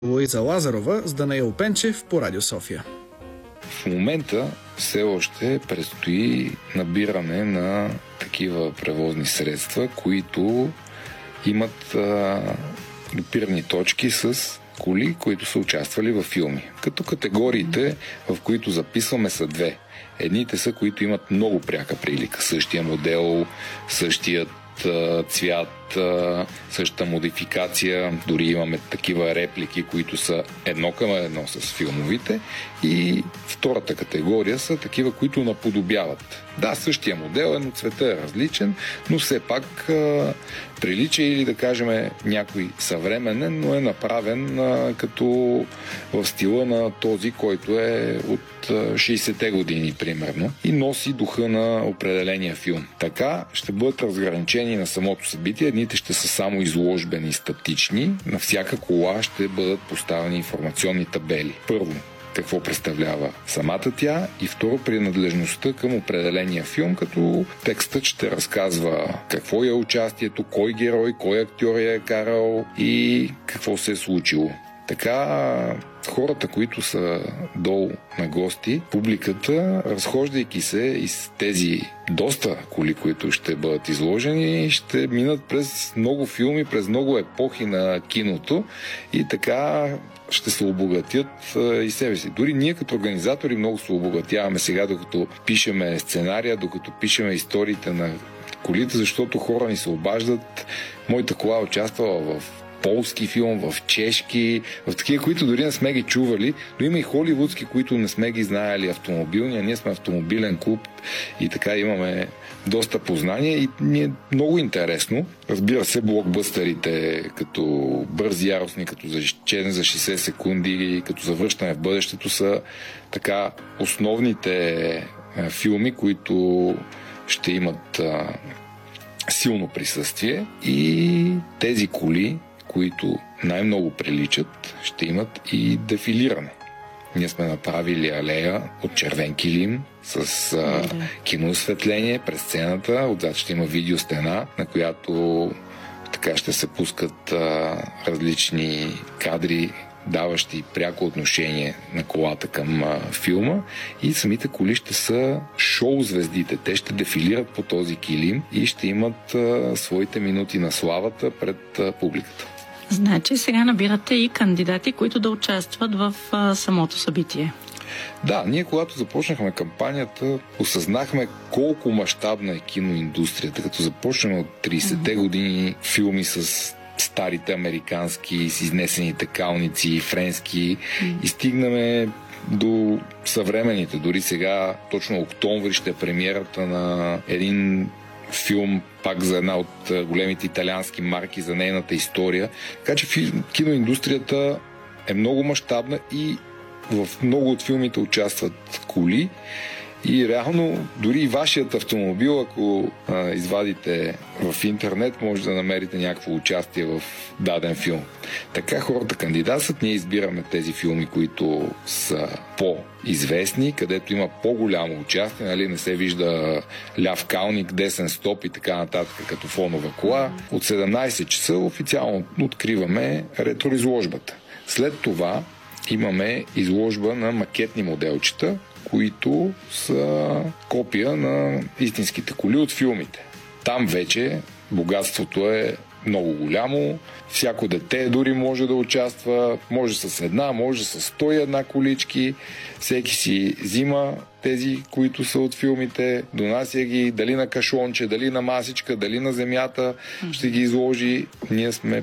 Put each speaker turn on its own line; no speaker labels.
Луиза Лазарова с Данаил Пенчев по Радио София.
В момента все още предстои набиране на такива превозни средства, които имат допирни точки с коли, които са участвали във филми. Като категориите, в които записваме, са две. Едните са, които имат много пряка прилика. Същия модел, същият цвят, същата модификация. Дори имаме такива реплики, които са едно към едно с филмовите. И втората категория са такива, които наподобяват. Да, същия модел, но цветът е различен, но все пак прилича или да кажем някой съвременен, но е направен като в стила на този, който е от 60-те години, примерно, и носи духа на определения филм. Така ще бъдат разграничени на самото събитие. Едните ще са само изложбени, статични. На всяка кола ще бъдат поставени информационни табели. Първо, какво представлява самата тя, и второ, принадлежността към определения филм, като текстът ще разказва какво е участието, кой герой, кой актьор я е карал и какво се е случило. Така хората, които са долу на гости, публиката, разхождайки се из тези доста коли, които ще бъдат изложени, ще минат през много филми, през много епохи на киното и така ще се обогатят и себе си. Дори ние като организатори много се обогатяваме сега, докато пишеме сценария, докато пишеме историите на колите, защото хора ни се обаждат. Моята кола е участвала в полски филм, в чешки, в такива, които дори не сме ги чували, но има и холивудски, които не сме ги знаели, автомобилни, а ние сме автомобилен клуб и така имаме доста познания и ни е много интересно. Разбира се, блокбъстърите като Бързи яростни, като Изчезне за 60 секунди, като Завръщане в бъдещето са така основните филми, които ще имат силно присъствие, и тези коли, които най-много приличат, ще имат и дефилиране. Ние сме направили алея от червен килим с киноосветление през сцената. Отзад ще има видеостена, на която така ще се пускат различни кадри, даващи пряко отношение на колата към филма, и самите коли ще са шоу-звездите. Те ще дефилират по този килим и ще имат своите минути на славата пред публиката.
Значи сега набирате и кандидати, които да участват в самото събитие.
Да, ние когато започнахме кампанията, осъзнахме колко мащабна е киноиндустрията. Като започнем от 30-те години филми с старите американски, с изнесените калници, френски, и стигнаме до съвременните. Дори сега, точно октомври, ще е премиерата на един филм пак за една от големите италиански марки, за нейната история. Така че киноиндустрията е много мащабна и в много от филмите участват коли. И реално дори и вашият автомобил, ако извадите в интернет, може да намерите някакво участие в даден филм. Така хората кандидатстват, ние избираме тези филми, които са по-известни, където има по-голямо участие, нали, не се вижда ляв калник, десен стоп и така нататък като фонова кола. От 17 часа официално откриваме ретроизложбата. След това имаме изложба на макетни моделчета, които са копия на истинските коли от филмите. Там вече богатството е много голямо. Всяко дете дори може да участва. Може с една, може с 101 колички. Всеки си взима тези, които са от филмите, донася ги, дали на кашонче, дали на масичка, дали на земята, ще ги изложи. Ние сме